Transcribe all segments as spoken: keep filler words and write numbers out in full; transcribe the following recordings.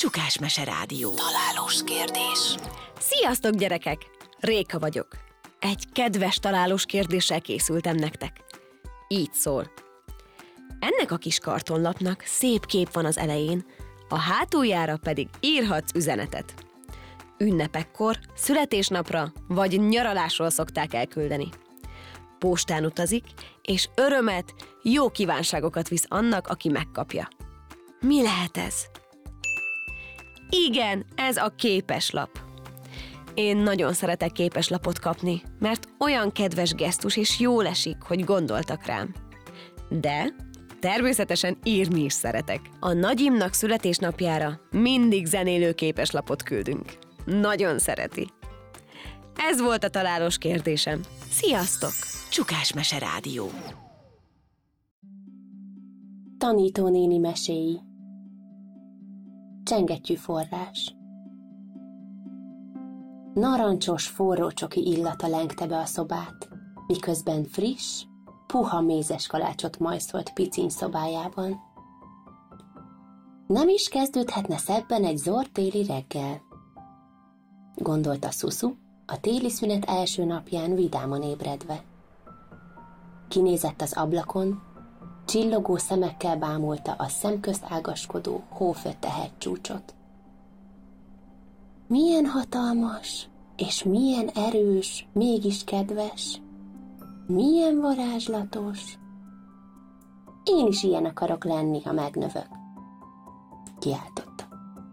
Csukás Mese Rádió. Találós kérdés. Sziasztok, gyerekek! Réka vagyok. Egy kedves találós kérdéssel készültem nektek. Így szól. Ennek a kis kartonlapnak szép kép van az elején, a hátuljára pedig írhatsz üzenetet. Ünnepekkor, születésnapra vagy nyaralásról szokták elküldeni. Postán utazik, és örömet, jó kívánságokat visz annak, aki megkapja. Mi lehet ez? Igen, ez a képeslap. Én nagyon szeretek képeslapot kapni, mert olyan kedves gesztus és jól esik, hogy gondoltak rám. De természetesen írni is szeretek. A nagyimnak születésnapjára mindig zenélő képeslapot küldünk. Nagyon szereti. Ez volt a találós kérdésem. Sziasztok! Csukás Mese Rádió. Tanítónéni meséi. Csengettyű forrás. Narancsos, forró csoki illata lengte be a szobát, miközben friss, puha mézes kalácsot majszolt piciny szobájában. Nem is kezdődhetne szebben egy zord téli reggel, gondolta Szuszu, a téli szünet első napján vidáman ébredve. Kinézett az ablakon, csillogó szemekkel bámulta a szemközt ágaskodó, hófötte hegycsúcsot. Milyen hatalmas, és milyen erős, mégis kedves, milyen varázslatos. Én is ilyen akarok lenni, ha megnövök, kiáltotta.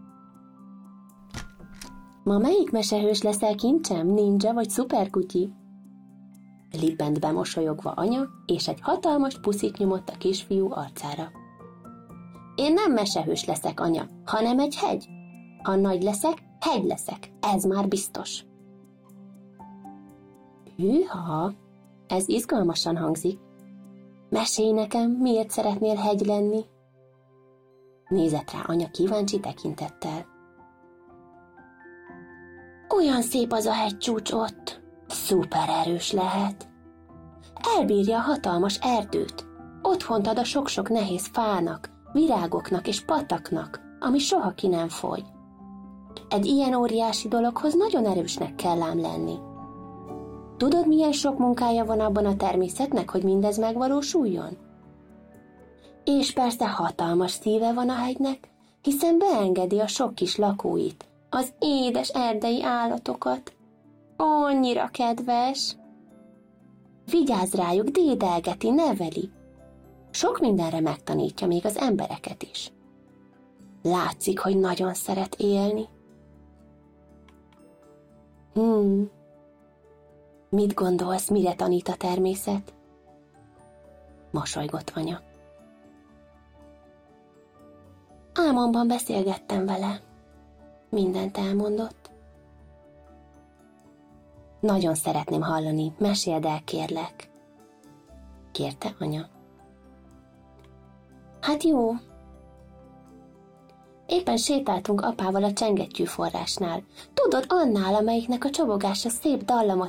Ma melyik mesehős leszel, kincsem, ninja vagy szuperkutyi? Libbent bemosolyogva anya, és egy hatalmas puszit nyomott a kisfiú arcára. Én nem mesehős leszek, anya, hanem egy hegy. Ha nagy leszek, hegy leszek, ez már biztos. Hűha, ez izgalmasan hangzik. Mesélj nekem, miért szeretnél hegy lenni? Nézett rá anya kíváncsi tekintettel. Olyan szép az a hegycsúcs ott, szuper erős lehet. Elbírja a hatalmas erdőt, otthont ad a sok-sok nehéz fának, virágoknak és pataknak, ami soha ki nem fogy. Egy ilyen óriási dologhoz nagyon erősnek kell ám lenni. Tudod, milyen sok munkája van abban a természetnek, hogy mindez megvalósuljon? És persze hatalmas szíve van a hegynek, hiszen beengedi a sok kis lakóit, az édes erdei állatokat. Annyira kedves! Vigyázz rájuk, dédelgeti, neveli. Sok mindenre megtanítja még az embereket is. Látszik, hogy nagyon szeret élni. Hmm. Mit gondolsz, mire tanít a természet? Mosolygott anya. Álmomban beszélgettem vele. Mindent elmondott. Nagyon szeretném hallani, meséld el, kérlek, kérte anya. Hát jó. Éppen sétáltunk apával a csengettyű forrásnál. Tudod, annál, amelyiknek a csobogása szép dallamot